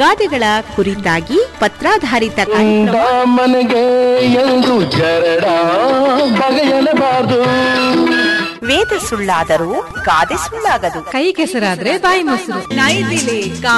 ಗಾದೆಗಳ ಕುರಿತಾಗಿ ಪತ್ರಾಧಾರಿತ ಮನೆಗೆ ಎಂದು ಜರಡ ಬಗೆಯಲೇಬಾರದು. ವೇದ ಸುಳ್ಳಾದರೂ ಗಾದೆ ಸುಳ್ಳಾಗದು. ಕೈ ಕೆಸರಾದ್ರೆ ಬಾಯಿ ಮೊಸರು.